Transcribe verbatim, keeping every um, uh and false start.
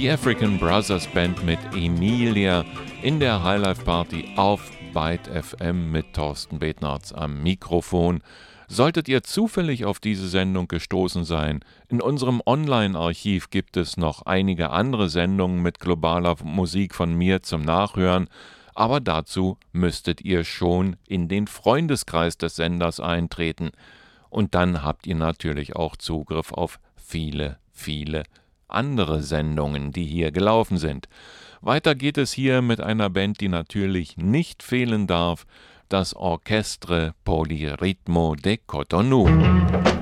Die African Brothers Band mit Emilia in der Highlife Party auf Byte F M mit Thorsten Betnarz am Mikrofon. Solltet ihr zufällig auf diese Sendung gestoßen sein, in unserem Online-Archiv gibt es noch einige andere Sendungen mit globaler Musik von mir zum Nachhören, aber dazu müsstet ihr schon in den Freundeskreis des Senders eintreten. Und dann habt ihr natürlich auch Zugriff auf viele, viele andere Sendungen, die hier gelaufen sind. Weiter geht es hier mit einer Band, die natürlich nicht fehlen darf, das Orchestre Polyritmo de Cotonou.